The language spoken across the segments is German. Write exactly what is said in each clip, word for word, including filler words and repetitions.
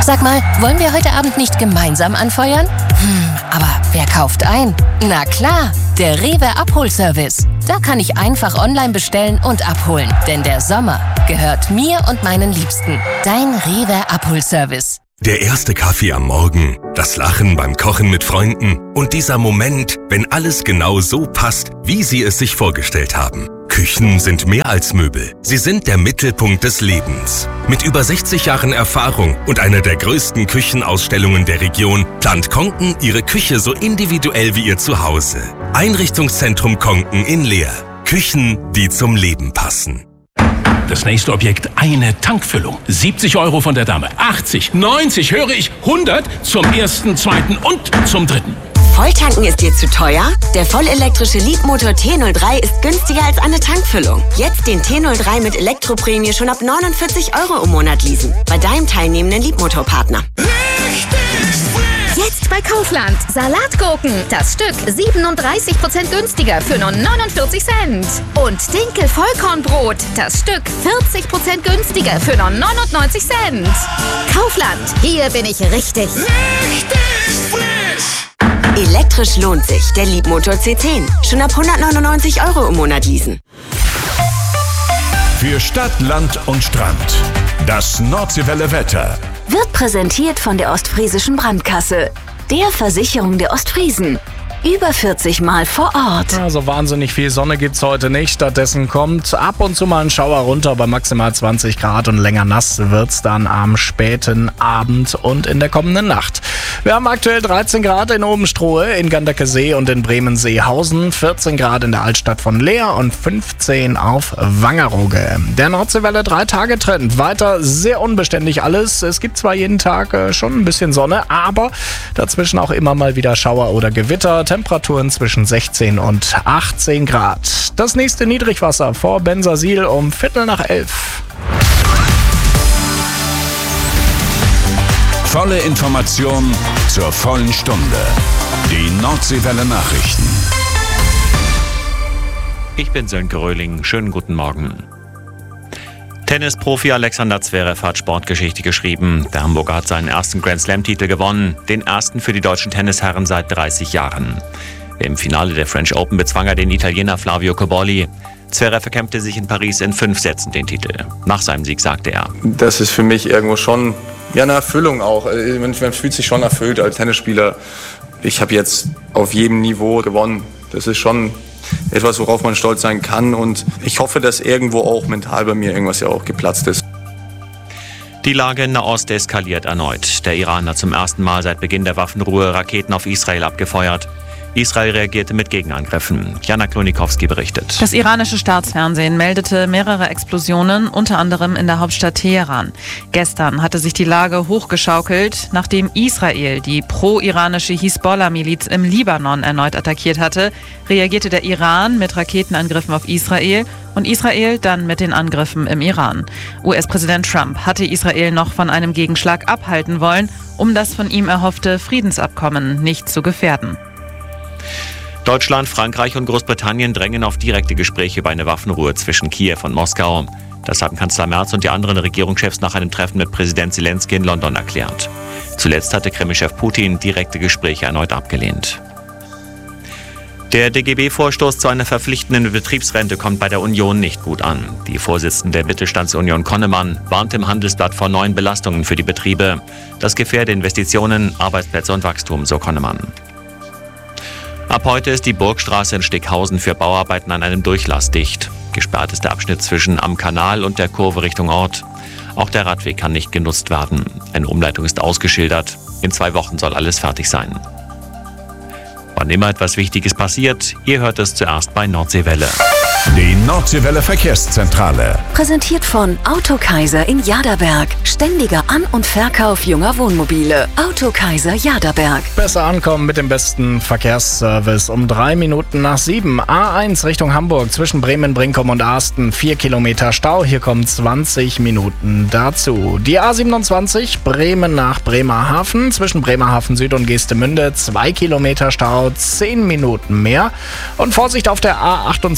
Sag mal, wollen wir heute Abend nicht gemeinsam anfeuern? Hm, aber wer kauft ein? Na klar, der Rewe Abholservice. Da kann ich einfach online bestellen und abholen. Denn der Sommer gehört mir und meinen Liebsten. Dein Rewe Abholservice. Der erste Kaffee am Morgen, das Lachen beim Kochen mit Freunden und dieser Moment, wenn alles genau so passt, wie Sie es sich vorgestellt haben. Küchen sind mehr als Möbel. Sie sind der Mittelpunkt des Lebens. Mit über sechzig Jahren Erfahrung und einer der größten Küchenausstellungen der Region plant Konken Ihre Küche so individuell wie Ihr Zuhause. Einrichtungszentrum Konken in Leer. Küchen, die zum Leben passen. Das nächste Objekt, eine Tankfüllung. siebzig Euro von der Dame. achtzig, neunzig, höre ich, hundert zum ersten, zweiten und zum dritten. Volltanken ist dir zu teuer? Der vollelektrische Leapmotor T null drei ist günstiger als eine Tankfüllung. Jetzt den T null drei mit Elektroprämie schon ab neunundvierzig Euro im Monat leasen. Bei deinem teilnehmenden Leapmotor-Partner. Jetzt bei Kaufland. Salatgurken. Das Stück siebenunddreißig Prozent günstiger für nur neunundvierzig Cent. Und Dinkel Vollkornbrot. Das Stück vierzig Prozent günstiger für nur neunundneunzig Cent. Kaufland. Hier bin ich richtig. Richtig frisch. Elektrisch lohnt sich. Der Leapmotor C zehn. Schon ab hundertneunundneunzig Euro im Monat leasen. Für Stadt, Land und Strand. Das Nordseewelle Wetter. Wird präsentiert von der Ostfriesischen Brandkasse, der Versicherung der Ostfriesen. Über vierzig Mal vor Ort. Also wahnsinnig viel Sonne gibt's heute nicht. Stattdessen kommt ab und zu mal ein Schauer runter bei maximal zwanzig Grad und länger nass wird's dann am späten Abend und in der kommenden Nacht. Wir haben aktuell dreizehn Grad in Obenstrohe, in Ganderkesee und in Bremen-Seehausen, vierzehn Grad in der Altstadt von Leer und fünfzehn auf Wangerooge. Der Nordseewelle drei Tage Trend. Weiter sehr unbeständig alles. Es gibt zwar jeden Tag äh, schon ein bisschen Sonne, aber dazwischen auch immer mal wieder Schauer oder Gewitter. Temperaturen zwischen sechzehn und achtzehn Grad. Das nächste Niedrigwasser vor Bensersiel um Viertel nach elf. Volle Information zur vollen Stunde. Die Nordseewelle Nachrichten. Ich bin Sönke Röhling. Schönen guten Morgen. Tennisprofi Alexander Zverev hat Sportgeschichte geschrieben. Der Hamburger hat seinen ersten Grand-Slam-Titel gewonnen, den ersten für die deutschen Tennisherren seit dreißig Jahren. Im Finale der French Open bezwang er den Italiener Flavio Cobolli. Zverev verkämpfte sich in Paris in fünf Sätzen den Titel. Nach seinem Sieg sagte er: Das ist für mich irgendwo schon ja, eine Erfüllung auch. Man, man fühlt sich schon erfüllt als Tennisspieler. Ich habe jetzt auf jedem Niveau gewonnen. Das ist schon etwas, worauf man stolz sein kann, und ich hoffe, dass irgendwo auch mental bei mir irgendwas ja auch geplatzt ist. Die Lage in Nahost eskaliert erneut. Der Iran hat zum ersten Mal seit Beginn der Waffenruhe Raketen auf Israel abgefeuert. Israel reagierte mit Gegenangriffen. Jana Klonikowski berichtet. Das iranische Staatsfernsehen meldete mehrere Explosionen, unter anderem in der Hauptstadt Teheran. Gestern hatte sich die Lage hochgeschaukelt, nachdem Israel die pro-iranische Hisbollah-Miliz im Libanon erneut attackiert hatte, reagierte der Iran mit Raketenangriffen auf Israel und Israel dann mit den Angriffen im Iran. U S-Präsident Trump hatte Israel noch von einem Gegenschlag abhalten wollen, um das von ihm erhoffte Friedensabkommen nicht zu gefährden. Deutschland, Frankreich und Großbritannien drängen auf direkte Gespräche über eine Waffenruhe zwischen Kiew und Moskau. Das haben Kanzler Merz und die anderen Regierungschefs nach einem Treffen mit Präsident Zelensky in London erklärt. Zuletzt hatte Kremlchef Putin direkte Gespräche erneut abgelehnt. Der D G B-Vorstoß zu einer verpflichtenden Betriebsrente kommt bei der Union nicht gut an. Die Vorsitzende der Mittelstandsunion Konnemann warnt im Handelsblatt vor neuen Belastungen für die Betriebe. Das gefährde Investitionen, Arbeitsplätze und Wachstum, so Konnemann. Ab heute ist die Burgstraße in Stickhausen für Bauarbeiten an einem Durchlass dicht. Gesperrt ist der Abschnitt zwischen Am Kanal und der Kurve Richtung Ort. Auch der Radweg kann nicht genutzt werden. Eine Umleitung ist ausgeschildert. In zwei Wochen soll alles fertig sein. Wann immer etwas Wichtiges passiert, ihr hört es zuerst bei Nordseewelle. Die Nordseewelle Verkehrszentrale. Präsentiert von Autokaiser in Jaderberg. Ständiger An- und Verkauf junger Wohnmobile. Autokaiser Jaderberg. Besser ankommen mit dem besten Verkehrsservice. Um drei Minuten nach sieben. A eins Richtung Hamburg zwischen Bremen, Brinkum und Asten. Vier Kilometer Stau. Hier kommen zwanzig Minuten dazu. Die A siebenundzwanzig Bremen nach Bremerhaven. Zwischen Bremerhaven Süd und Geestemünde. Zwei Kilometer Stau. Zehn Minuten mehr. Und Vorsicht auf der A achtundzwanzig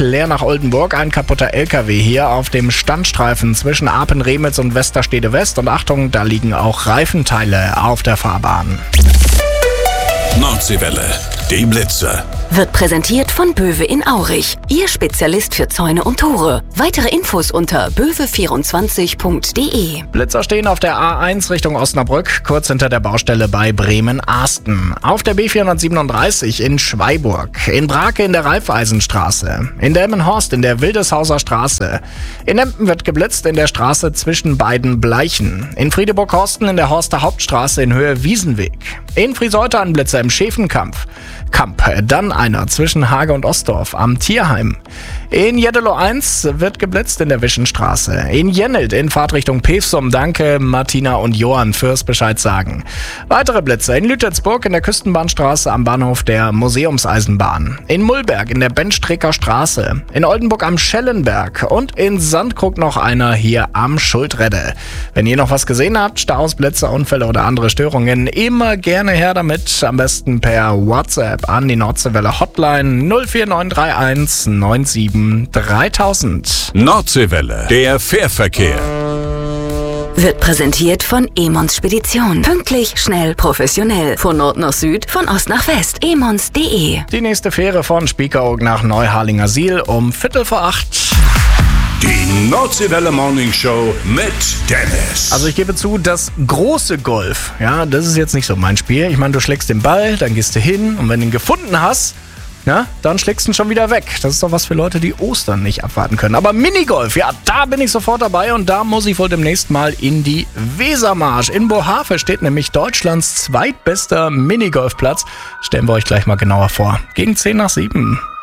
leer nach Oldenburg. Ein kaputter L K W hier auf dem Standstreifen zwischen Apen, Remitz und Westerstede West. Und Achtung, da liegen auch Reifenteile auf der Fahrbahn. Nordseewelle, die Blitzer. Wird präsentiert von Böwe in Aurich. Ihr Spezialist für Zäune und Tore. Weitere Infos unter böwe vierundzwanzig punkt de. Blitzer stehen auf der A eins Richtung Osnabrück, kurz hinter der Baustelle bei Bremen-Arsten. Auf der B vierhundertsiebenunddreißig in Schweiburg. In Brake in der Raiffeisenstraße. In Delmenhorst in der Wildeshauser Straße. In Emden wird geblitzt in der Straße zwischen beiden Bleichen. In Friedeburg-Horsten in der Horster Hauptstraße in Höhe Wiesenweg. In Friseute ein Blitzer im Schäfenkampf. Kamp, dann einer zwischen Hage und Ostdorf am Tierheim. In Jeddelo eins wird geblitzt in der Wischenstraße. In Jennelt in Fahrtrichtung Pevsum. Danke Martina und Johann fürs Bescheid sagen. Weitere Blitze in Lütetsburg in der Küstenbahnstraße am Bahnhof der Museumseisenbahn. In Mullberg in der Benstrecker Straße. In Oldenburg am Schellenberg. Und in Sandkrug noch einer hier am Schuldredde. Wenn ihr noch was gesehen habt, Staus, Blitze, Unfälle oder andere Störungen, immer gerne her damit. Am besten per WhatsApp an die Nordseewelle Hotline null vier neun drei eins neun sieben dreitausend. Nordseewelle, der Fährverkehr. Wird präsentiert von Emons Spedition. Pünktlich, schnell, professionell. Von Nord nach Süd, von Ost nach West. emons punkt de. Die nächste Fähre von Spiekeroog nach Neuharlingersiel um Viertel vor acht. Die Nordseewelle Morning Show mit Dennis. Also ich gebe zu, das große Golf, ja, das ist jetzt nicht so mein Spiel. Ich meine, du schlägst den Ball, dann gehst du hin und wenn du ihn gefunden hast, ja, dann schlägst du ihn schon wieder weg. Das ist doch was für Leute, die Ostern nicht abwarten können. Aber Minigolf, ja, da bin ich sofort dabei und da muss ich wohl demnächst mal in die Wesermarsch. In Bohave steht nämlich Deutschlands zweitbester Minigolfplatz. Stellen wir euch gleich mal genauer vor. Gegen zehn nach sieben.